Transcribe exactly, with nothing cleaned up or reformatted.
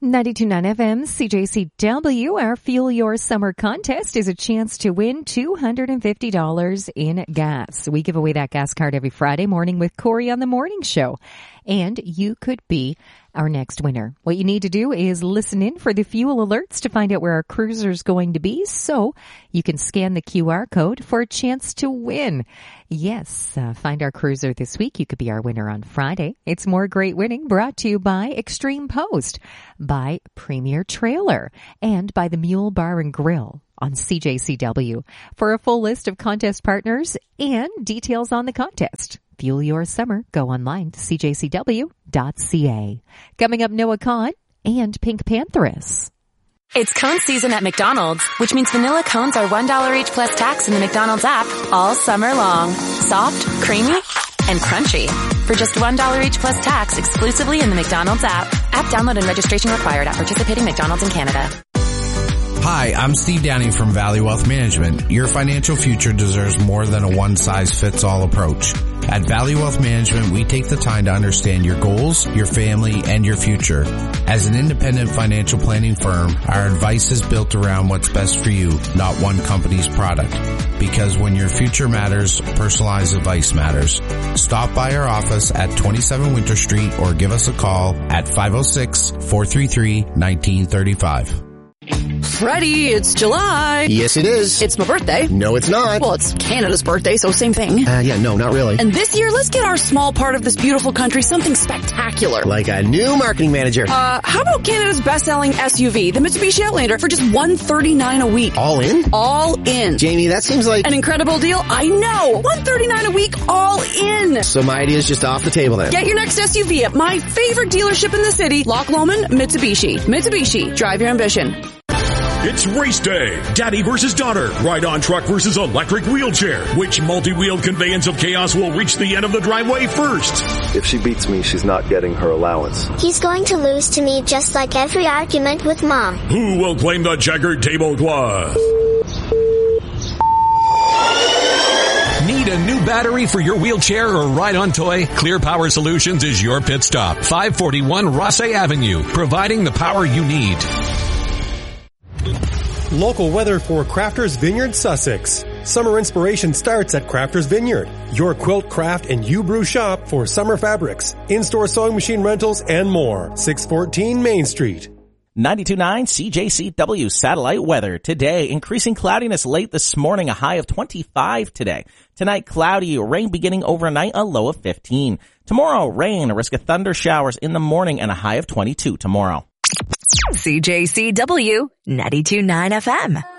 ninety-two point nine F M, C J C W. Our Fuel Your Summer contest is a chance to win two hundred fifty dollars in gas. We give away that gas card every Friday morning with Corey on the morning show. And you could be our next winner. What you need to do is listen in for the fuel alerts to find out where our cruiser is going to be, so you can scan the Q R code for a chance to win. Yes, uh, find our cruiser this week. You could be our winner on Friday. It's more great winning brought to you by Extreme Post, by Premier Trailer, and by the Mule Bar and Grill on C J C W. For a full list of contest partners and details on the contest, fuel your summer. Go online to c j c w dot c a. Coming up, Noah Kahan and Pink Pantheress. It's cone season at McDonald's, which means vanilla cones are one dollar each plus tax in the McDonald's app all summer long. Soft, creamy, and crunchy. For just one dollar each plus tax exclusively in the McDonald's app. App download and registration required at participating McDonald's in Canada. Hi, I'm Steve Downing from Valley Wealth Management. Your financial future deserves more than a one-size-fits-all approach. At Valley Wealth Management, we take the time to understand your goals, your family, and your future. As an independent financial planning firm, our advice is built around what's best for you, not one company's product. Because when your future matters, personalized advice matters. Stop by our office at twenty-seven Winter Street or give us a call at five oh six, four three three, one nine three five. Freddie, it's July. Yes, it is. It's my birthday. No, it's not. Well, it's Canada's birthday, so same thing. Uh, yeah, no, not really. And this year, let's get our small part of this beautiful country something spectacular. Like a new marketing manager. Uh, how about Canada's best-selling S U V, the Mitsubishi Outlander, for just one hundred thirty-nine dollars a week? All in? All in. Jamie, that seems like an incredible deal. I know. one hundred thirty-nine dollars a week, all in. So my idea is just off the table then. Get your next S U V at my favorite dealership in the city, Loch Lomond Mitsubishi. Mitsubishi, drive your ambition. It's race day. Daddy versus daughter. Ride-on truck versus electric wheelchair. Which multi-wheeled conveyance of chaos will reach the end of the driveway first? If she beats me, she's not getting her allowance. He's going to lose to me just like every argument with Mom. Who will claim the checkered tablecloth? Need a new battery for your wheelchair or ride-on toy? Clear Power Solutions is your pit stop. five forty-one Rossay Avenue, providing the power you need. Local weather for Crafters Vineyard, Sussex. Summer inspiration starts at Crafters Vineyard, your quilt, craft, and U-Brew shop for summer fabrics, in-store sewing machine rentals, and more. six fourteen Main Street. ninety-two point nine C J C W satellite weather. Today, increasing cloudiness late this morning, a high of twenty-five today. Tonight, cloudy, rain beginning overnight, a low of fifteen. Tomorrow, rain, a risk of thunder showers in the morning, and a high of twenty-two tomorrow. C J C W ninety-two point nine F M.